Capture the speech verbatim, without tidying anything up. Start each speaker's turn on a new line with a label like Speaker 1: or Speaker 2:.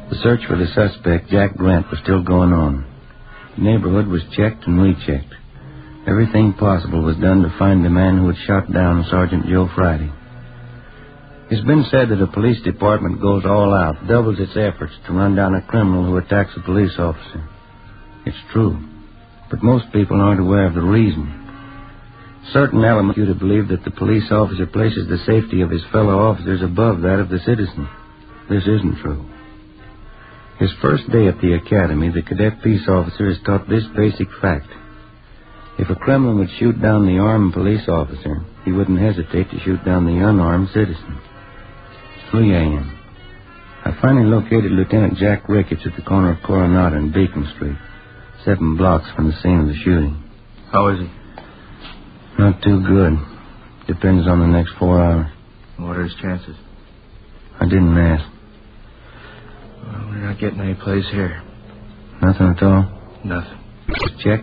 Speaker 1: The search for the suspect, Jack Grant, was still going on. The neighborhood was checked and rechecked. Everything possible was done to find the man who had shot down Sergeant Joe Friday. It's been said that the police department goes all out, doubles its efforts to run down a criminal who attacks a police officer. It's true, but most people aren't aware of the reason. Certain elements you to believe that the police officer places the safety of his fellow officers above that of the citizen. This isn't true. His first day at the academy, the cadet peace officer is taught this basic fact. If a criminal would shoot down the armed police officer, he wouldn't hesitate to shoot down the unarmed citizen. three a.m. I finally located Lieutenant Jack Ricketts at the corner of Coronado and Beacon Street, seven blocks from the scene of the shooting.
Speaker 2: How is he?
Speaker 1: Not too good. Depends on the next four hours.
Speaker 2: What are his chances?
Speaker 1: I didn't ask.
Speaker 2: Well, we're not getting any place here.
Speaker 1: Nothing at all?
Speaker 2: Nothing.
Speaker 1: Check.